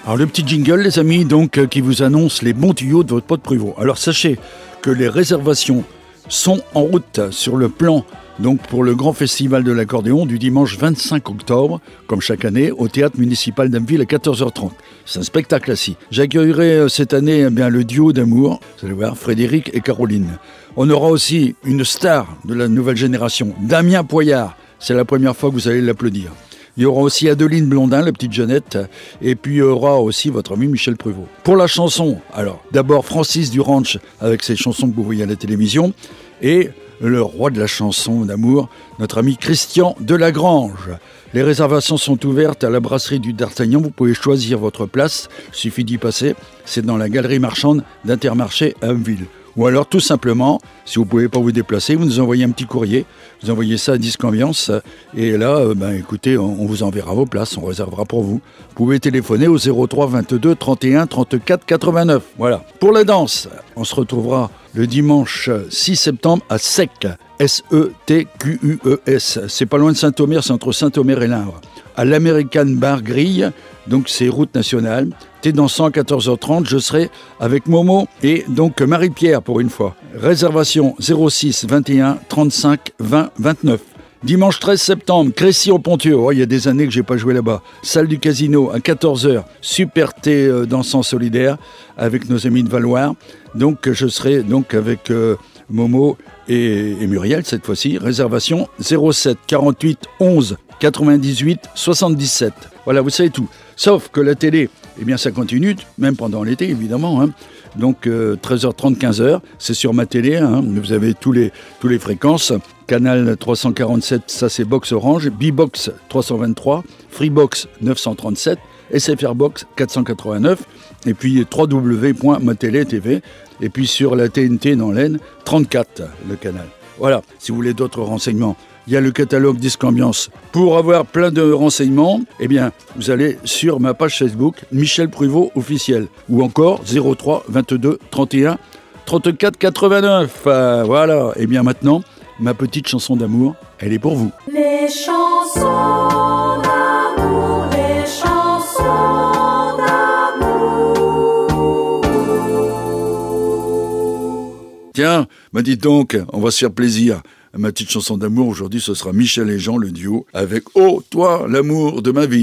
Alors le petit jingle les amis, donc qui vous annonce les bons tuyaux de votre pote Prévost. Alors sachez que les réservations sont en route sur le plan donc pour le grand festival de l'accordéon du dimanche 25 octobre, comme chaque année, au théâtre municipal d'Abbeville à 14h30. C'est un spectacle assis. J'accueillerai cette année le duo d'amour, vous allez voir, Frédéric et Caroline. On aura aussi une star de la nouvelle génération, Damien Poyard. C'est la première fois que vous allez l'applaudir. Il y aura aussi Adeline Blondin, la petite Jeannette, et puis il y aura aussi votre ami Michel Prévost. Pour la chanson, alors d'abord Francis Duranch avec ses chansons que vous voyez à la télévision, et le roi de la chanson d'amour, notre ami Christian Delagrange. Les réservations sont ouvertes à la brasserie du D'Artagnan, vous pouvez choisir votre place, il suffit d'y passer, c'est dans la galerie marchande d'Intermarché à Abbeville. Ou alors tout simplement, si vous ne pouvez pas vous déplacer, vous nous envoyez un petit courrier, vous envoyez ça à Disque Ambiance, et là, écoutez, on vous enverra vos places, on réservera pour vous. Vous pouvez téléphoner au 03 22 31 34 89. Voilà. Pour la danse, on se retrouvera le dimanche 6 septembre à Sec, S-E-T-Q-U-E-S. C'est pas loin de Saint-Omer, c'est entre Saint-Omer et l'Indre. À l'American Bar Grill, donc c'est route nationale. T'es dansant à 14h30, je serai avec Momo et donc Marie-Pierre pour une fois. Réservation 06 21 35 20 29. Dimanche 13 septembre, Crécy-au-Pontieux. Oh, il y a des années que j'ai pas joué là-bas. Salle du Casino à 14h. Super thé dansant solidaire avec nos amis de Valoir. Donc je serai donc avec Momo et Muriel cette fois-ci. Réservation 07 48 11 98 77. Voilà, vous savez tout. Sauf que la télé, ça continue, même pendant l'été évidemment. Donc 13h30, 15h, c'est sur ma télé. Vous avez tous les fréquences. Canal 347, ça c'est Box Orange. B-Box 323, Freebox 937, SFR Box 489. Et puis www.matélé.tv. Et puis sur la TNT dans l'Aisne, 34 le canal. Voilà, si vous voulez d'autres renseignements. Il y a le catalogue Disque Ambiance. Pour avoir plein de renseignements, vous allez sur ma page Facebook, Michel Prévost officiel. Ou encore 03 22 31 34 89. Voilà, maintenant, ma petite chanson d'amour, elle est pour vous. Les chansons d'amour, les chansons d'amour. Tiens, dites donc, on va se faire plaisir. Ma petite chanson d'amour, aujourd'hui, ce sera Michel et Jean, le duo, avec « Oh, toi, l'amour de ma vie ».